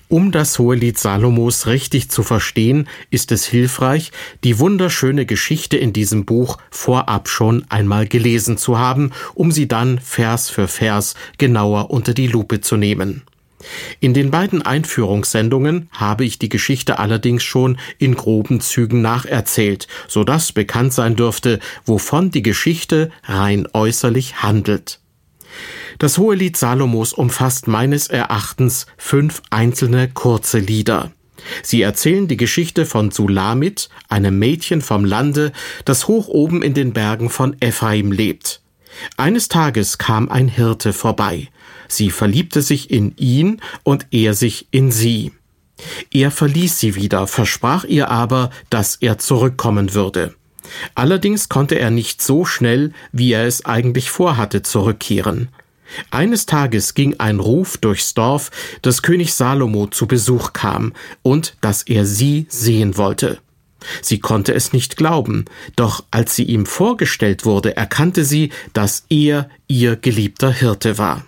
Um das Hohelied Salomos richtig zu verstehen, ist es hilfreich, die wunderschöne Geschichte in diesem Buch vorab schon einmal gelesen zu haben, um sie dann Vers für Vers genauer unter die Lupe zu nehmen. In den beiden Einführungssendungen habe ich die Geschichte allerdings schon in groben Zügen nacherzählt, sodass bekannt sein dürfte, wovon die Geschichte rein äußerlich handelt. Das Hohelied Salomos umfasst meines Erachtens 5 einzelne kurze Lieder. Sie erzählen die Geschichte von Sulamit, einem Mädchen vom Lande, das hoch oben in den Bergen von Ephraim lebt. Eines Tages kam ein Hirte vorbei. Sie verliebte sich in ihn und er sich in sie. Er verließ sie wieder, versprach ihr aber, dass er zurückkommen würde. Allerdings konnte er nicht so schnell, wie er es eigentlich vorhatte, zurückkehren. Eines Tages ging ein Ruf durchs Dorf, dass König Salomo zu Besuch kam und dass er sie sehen wollte. Sie konnte es nicht glauben, doch als sie ihm vorgestellt wurde, erkannte sie, dass er ihr geliebter Hirte war.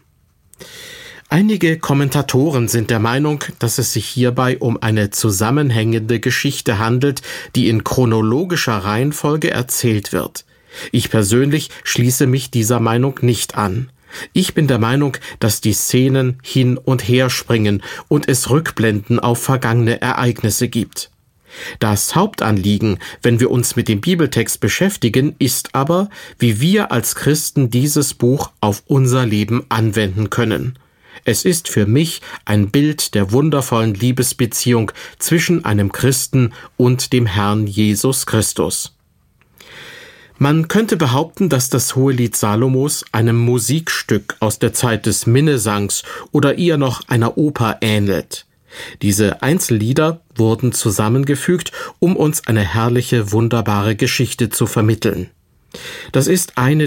Einige Kommentatoren sind der Meinung, dass es sich hierbei um eine zusammenhängende Geschichte handelt, die in chronologischer Reihenfolge erzählt wird. Ich persönlich schließe mich dieser Meinung nicht an. Ich bin der Meinung, dass die Szenen hin und her springen und es Rückblenden auf vergangene Ereignisse gibt. Das Hauptanliegen, wenn wir uns mit dem Bibeltext beschäftigen, ist aber, wie wir als Christen dieses Buch auf unser Leben anwenden können. Es ist für mich ein Bild der wundervollen Liebesbeziehung zwischen einem Christen und dem Herrn Jesus Christus. Man könnte behaupten, dass das Hohelied Salomos einem Musikstück aus der Zeit des Minnesangs oder eher noch einer Oper ähnelt. Diese Einzellieder wurden zusammengefügt, um uns eine herrliche, wunderbare Geschichte zu vermitteln. Das ist eine